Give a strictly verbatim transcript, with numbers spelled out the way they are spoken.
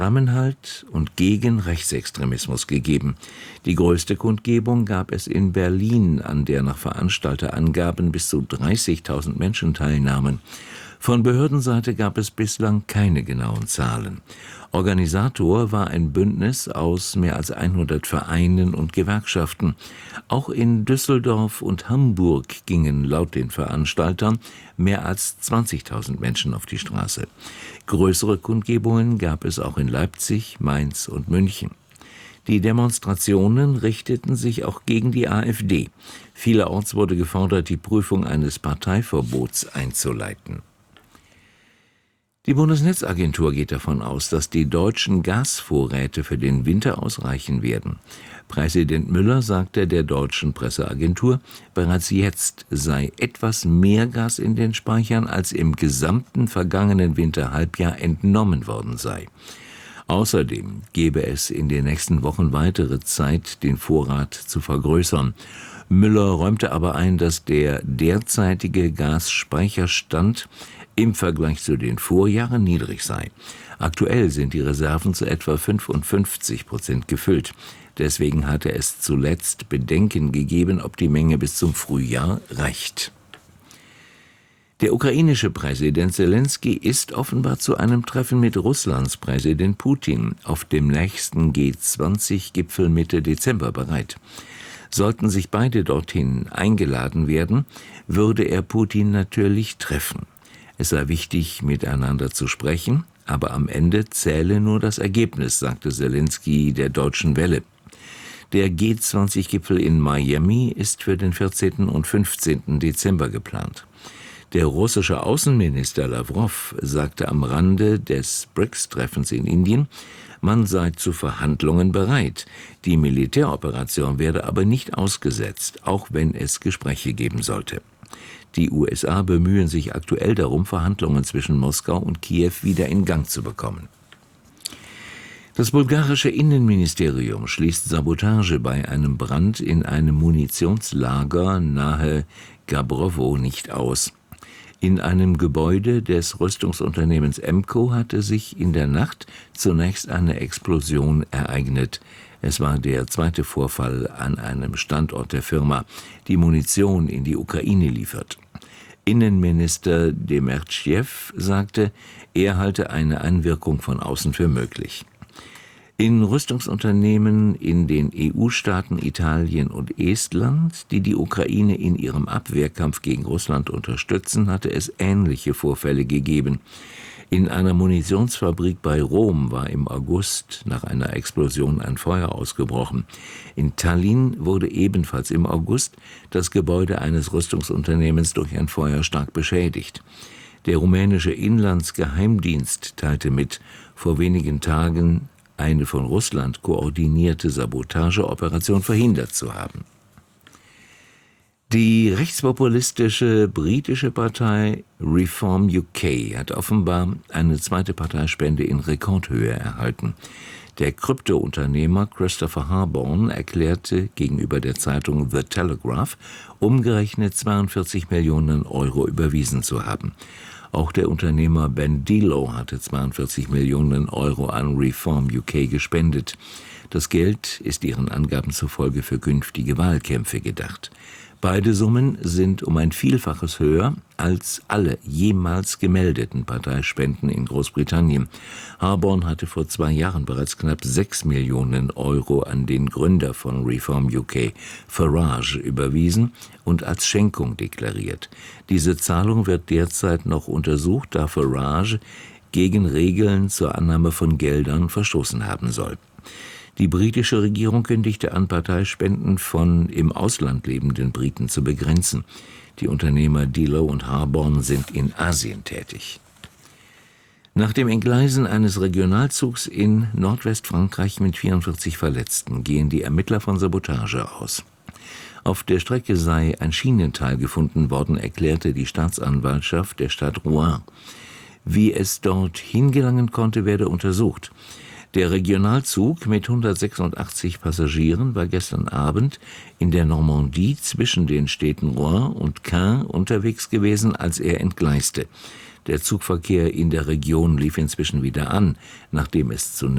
Zusammenhalt und gegen Rechtsextremismus gegeben. Die größte Kundgebung gab es in Berlin, an der nach Veranstalterangaben bis zu dreißigtausend Menschen teilnahmen. Von Behördenseite gab es bislang keine genauen Zahlen. Organisator war ein Bündnis aus mehr als hundert Vereinen und Gewerkschaften. Auch in Düsseldorf und Hamburg gingen laut den Veranstaltern mehr als zwanzigtausend Menschen auf die Straße. Größere Kundgebungen gab es auch in Leipzig, Mainz und München. Die Demonstrationen richteten sich auch gegen die AfD. Vielerorts wurde gefordert, die Prüfung eines Parteiverbots einzuleiten. Die Bundesnetzagentur geht davon aus, dass die deutschen Gasvorräte für den Winter ausreichen werden. Präsident Müller sagte der deutschen Presseagentur, bereits jetzt sei etwas mehr Gas in den Speichern, als im gesamten vergangenen Winterhalbjahr entnommen worden sei. Außerdem gebe es in den nächsten Wochen weitere Zeit, den Vorrat zu vergrößern. Müller räumte aber ein, dass der derzeitige Gasspeicherstand im Vergleich zu den Vorjahren niedrig sei. Aktuell sind die Reserven zu etwa fünfundfünfzig Prozent gefüllt. Deswegen hatte es zuletzt Bedenken gegeben, ob die Menge bis zum Frühjahr reicht. Der ukrainische Präsident Selenskyj ist offenbar zu einem Treffen mit Russlands Präsident Putin auf dem nächsten G zwanzig Gipfel Mitte Dezember bereit. Sollten sich beide dorthin eingeladen werden, würde er Putin natürlich treffen. Es sei wichtig, miteinander zu sprechen, aber am Ende zähle nur das Ergebnis, sagte Selenskyj der Deutschen Welle. Der G zwanzig Gipfel in Miami ist für den vierzehnten und fünfzehnten Dezember geplant. Der russische Außenminister Lawrow sagte am Rande des B R I C S-Treffens in Indien, man sei zu Verhandlungen bereit. Die Militäroperation werde aber nicht ausgesetzt, auch wenn es Gespräche geben sollte. Die U S A bemühen sich aktuell darum, Verhandlungen zwischen Moskau und Kiew wieder in Gang zu bekommen. Das bulgarische Innenministerium schließt Sabotage bei einem Brand in einem Munitionslager nahe Gabrowo nicht aus. In einem Gebäude des Rüstungsunternehmens Emco hatte sich in der Nacht zunächst eine Explosion ereignet. Es war der zweite Vorfall an einem Standort der Firma, die Munition in die Ukraine liefert. Innenminister Demirtschew sagte, er halte eine Einwirkung von außen für möglich. In Rüstungsunternehmen in den E U-Staaten Italien und Estland, die die Ukraine in ihrem Abwehrkampf gegen Russland unterstützen, hatte es ähnliche Vorfälle gegeben. In einer Munitionsfabrik bei Rom war im August nach einer Explosion ein Feuer ausgebrochen. In Tallinn wurde ebenfalls im August das Gebäude eines Rüstungsunternehmens durch ein Feuer stark beschädigt. Der rumänische Inlandsgeheimdienst teilte mit, vor wenigen Tagen eine von Russland koordinierte Sabotageoperation verhindert zu haben. Die rechtspopulistische britische Partei Reform U K hat offenbar eine zweite Parteispende in Rekordhöhe erhalten. Der Kryptounternehmer Christopher Harborn erklärte gegenüber der Zeitung The Telegraph, umgerechnet zweiundvierzig Millionen Euro überwiesen zu haben. Auch der Unternehmer Ben Dilo hatte zweiundvierzig Millionen Euro an Reform U K gespendet. Das Geld ist ihren Angaben zufolge für künftige Wahlkämpfe gedacht. Beide Summen sind um ein Vielfaches höher als alle jemals gemeldeten Parteispenden in Großbritannien. Harborn hatte vor zwei Jahren bereits knapp sechs Millionen Euro an den Gründer von Reform U K, Farage, überwiesen und als Schenkung deklariert. Diese Zahlung wird derzeit noch untersucht, da Farage gegen Regeln zur Annahme von Geldern verstoßen haben soll. Die britische Regierung kündigte an, Parteispenden von im Ausland lebenden Briten zu begrenzen. Die Unternehmer Dilo und Harborn sind in Asien tätig. Nach dem Entgleisen eines Regionalzugs in Nordwestfrankreich mit vierundvierzig Verletzten gehen die Ermittler von Sabotage aus. Auf der Strecke sei ein Schienenteil gefunden worden, erklärte die Staatsanwaltschaft der Stadt Rouen. Wie es dort hingelangen konnte, werde untersucht. Der Regionalzug mit hundertsechsundachtzig Passagieren war gestern Abend in der Normandie zwischen den Städten Rouen und Caen unterwegs gewesen, als er entgleiste. Der Zugverkehr in der Region lief inzwischen wieder an, nachdem es zunächst